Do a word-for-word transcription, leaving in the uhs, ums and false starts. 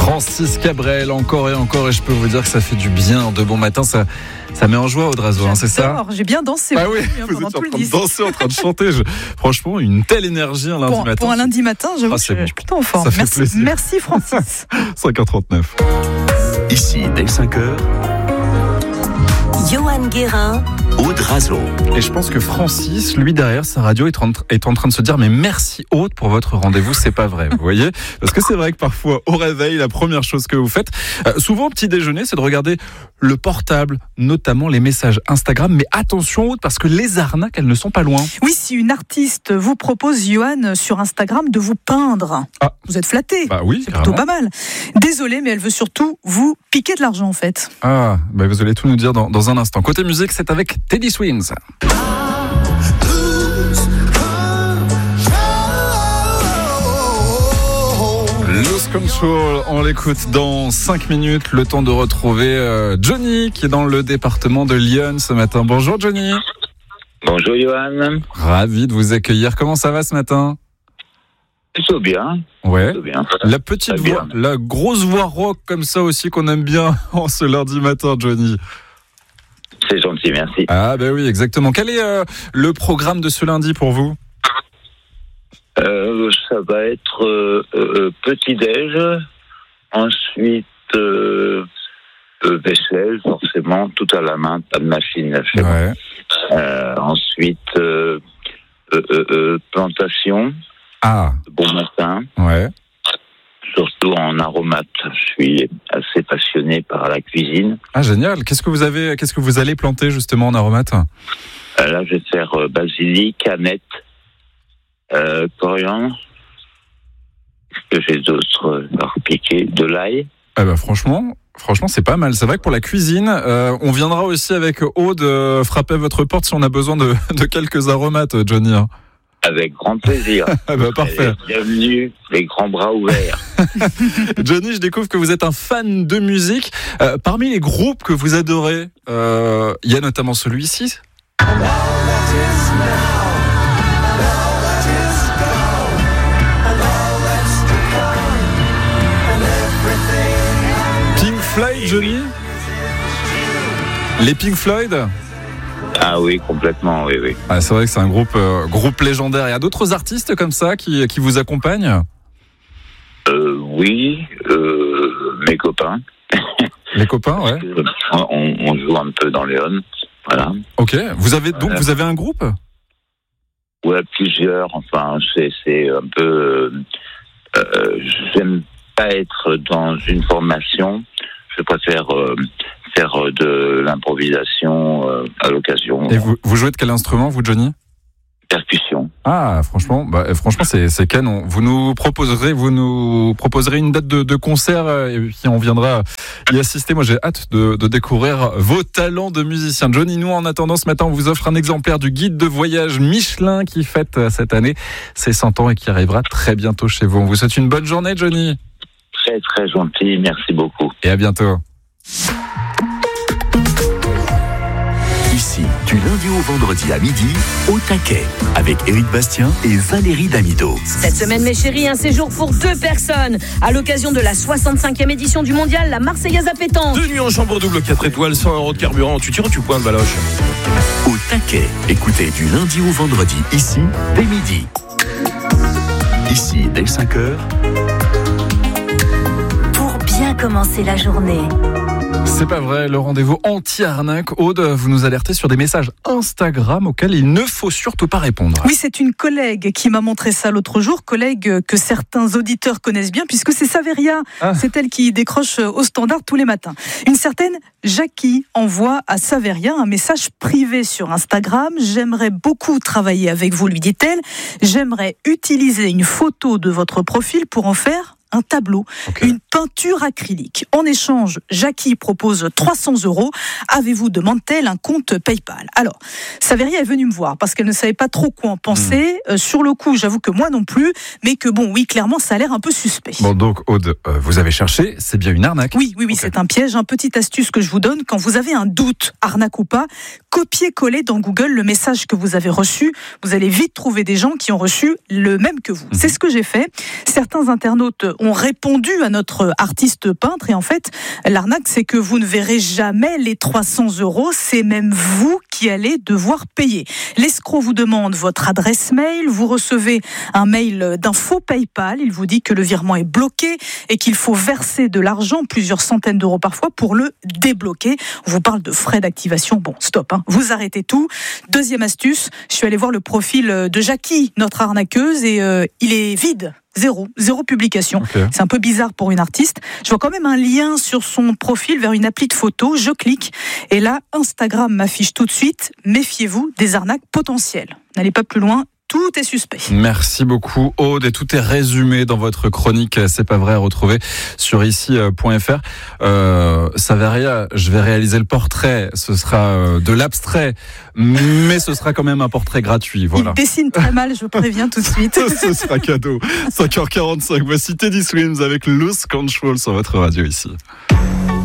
Francis Cabrel, encore et encore, et je peux vous dire que ça fait du bien de bon matin, ça, ça met en joie Audrazo, hein, c'est ça? J'ai bien dansé. Ah oui, hein, vous êtes en tout train de danser, en train de chanter. Je, franchement, une telle énergie un lundi pour, matin. Pour un lundi matin, j'avoue ah, que je, bon. je suis plutôt en forme. Ça fait merci, plaisir. merci Francis. cinq heures trente-neuf. Ici, dès cinq heures, Johan Guérin, Audrazo. Et je pense que Francis, lui derrière sa radio, est en, est en train de se dire mais merci Aude pour votre rendez-vous, c'est pas vrai, vous voyez? Parce que c'est vrai que parfois au réveil, la première chose que vous faites, euh, souvent au petit déjeuner, c'est de regarder le portable, notamment les messages Instagram. Mais attention Aude, parce que les arnaques, elles ne sont pas loin. Oui, si une artiste vous propose, Johan, sur Instagram, de vous peindre, ah. vous êtes flatté. Bah oui, c'est carrément. plutôt pas mal. Désolé, mais elle veut surtout vous piquer de l'argent en fait. Ah, bah vous allez tout nous dire dans, dans un instant. Côté musique, c'est avec Teddy Swims. Lose Control, on l'écoute dans cinq minutes. Le temps de retrouver euh, Johnny qui est dans le département de Lyon ce matin. Bonjour Johnny. Bonjour Johan. Ravi de vous accueillir. Comment ça va ce matin? Plutôt bien. Ouais. Plutôt bien. La petite Très voix, bien. la grosse voix rock comme ça aussi qu'on aime bien en ce lundi matin, Johnny. C'est gentil, merci. Ah ben oui, exactement. Quel est euh, le programme de ce lundi pour vous? Euh, ça va être euh, euh, petit-déj, ensuite euh, euh, vaisselle, forcément, tout à la main, pas de machine chez moi. Ouais. Euh, ensuite, euh, euh, euh, euh, plantation, Ah, bon matin, ouais. surtout en aromate. Je suis assez passionné par la cuisine. Ah génial. Qu'est-ce que vous avez, qu'est-ce que vous allez planter justement en aromate? Euh, là, je vais faire euh, basilic, canette, euh, coriandre. Est-ce que j'ai d'autres euh, à repiquer? De l'ail. Ah bah franchement, franchement c'est pas mal. C'est vrai que pour la cuisine, euh, on viendra aussi avec Aude euh, frapper à votre porte si on a besoin de, de quelques aromates, Johnny. Avec grand plaisir. Ah bah parfait. Bienvenue, les grands bras ouverts. Johnny, je découvre que vous êtes un fan de musique. Euh, parmi les groupes que vous adorez, euh, il y a notamment celui-ci. Pink Floyd, Johnny? Les Pink Floyd? Ah oui, complètement, oui, oui. Ah, c'est vrai que c'est un groupe, euh, groupe légendaire. Il y a d'autres artistes comme ça qui, qui vous accompagnent? Euh, oui, euh, mes copains. Les copains, ouais. On, on joue un peu dans Léon, voilà. Ok. Vous avez donc Voilà. vous avez un groupe? Ouais, plusieurs. Enfin, c'est c'est un peu. Euh, euh, j'aime pas être dans une formation. Je préfère euh, faire de l'improvisation euh, à l'occasion. Et vous, vous jouez de quel instrument, vous, Johnny? Percussion. Ah, franchement, bah, franchement, c'est, c'est canon. Vous nous proposerez, vous nous proposerez une date de, de concert euh, et puis on viendra y assister. Moi, j'ai hâte de, de découvrir vos talents de musicien. Johnny, nous, en attendant, ce matin, on vous offre un exemplaire du guide de voyage Michelin qui fête cette année ses cent ans et qui arrivera très bientôt chez vous. On vous souhaite une bonne journée, Johnny. Très, très gentil. Merci beaucoup. Et à bientôt. Ici, du lundi au vendredi à midi, au taquet, avec Éric Bastien et Valérie Damido. Cette semaine, mes chéris, un séjour pour deux personnes à l'occasion de la soixante-cinquième édition du mondial, la Marseillaise à pétanque. Deux nuits en chambre double, quatre étoiles, cent euros de carburant. Tu tires ou tu pointes, Valoche? Au taquet, écoutez du lundi au vendredi, ici, dès midi. Ici, dès cinq heures, Pour bien commencer la journée. C'est pas vrai, le rendez-vous anti-arnaque. Aude, vous nous alertez sur des messages Instagram auxquels il ne faut surtout pas répondre. Oui, c'est une collègue qui m'a montré ça l'autre jour, collègue que certains auditeurs connaissent bien, puisque c'est Saveria. Ah. C'est elle qui décroche au standard tous les matins. Une certaine Jackie envoie à Saveria un message privé sur Instagram. « J'aimerais beaucoup travailler avec vous », lui dit-elle. « J'aimerais utiliser une photo de votre profil pour en faire un tableau, Okay. une peinture acrylique. En échange, Jackie propose trois cents euros. Avez-vous, demande-t-elle, un compte PayPal? Alors, Saveria est venue me voir parce qu'elle ne savait pas trop quoi en penser. Mmh. Euh, sur le coup, j'avoue que moi non plus, mais que bon, oui, clairement, ça a l'air un peu suspect. Bon, donc, Aude, euh, vous avez cherché, c'est bien une arnaque? Oui, oui, oui, Okay. c'est un piège. Un petite astuce que je vous donne, quand vous avez un doute, arnaque ou pas, copiez-coller dans Google le message que vous avez reçu. Vous allez vite trouver des gens qui ont reçu le même que vous. Mmh. C'est ce que j'ai fait. Certains internautes ont répondu à notre artiste peintre. Et en fait, l'arnaque, c'est que vous ne verrez jamais les trois cents euros. C'est même vous qui allez devoir payer. L'escroc vous demande votre adresse mail. Vous recevez un mail d'un faux PayPal. Il vous dit que le virement est bloqué et qu'il faut verser de l'argent, plusieurs centaines d'euros parfois, pour le débloquer. On vous parle de frais d'activation. Bon, stop, hein. Vous arrêtez tout. Deuxième astuce, je suis allée voir le profil de Jackie, notre arnaqueuse, et euh, il est vide. Zéro, zéro publication. Okay. C'est un peu bizarre pour une artiste. Je vois quand même un lien sur son profil vers une appli de photo. Je clique et là, Instagram m'affiche tout de suite. Méfiez-vous des arnaques potentielles. N'allez pas plus loin. Tout est suspect. Merci beaucoup Aude, et tout est résumé dans votre chronique C'est pas vrai à retrouver sur ici point f r. Euh, Saveria, je vais réaliser le portrait, ce sera de l'abstrait, mais ce sera quand même un portrait gratuit. Voilà. Il dessine très mal, je préviens tout de suite. Ce sera cadeau. cinq heures quarante-cinq, voici Teddy Swims avec Loose Control sur votre radio ici.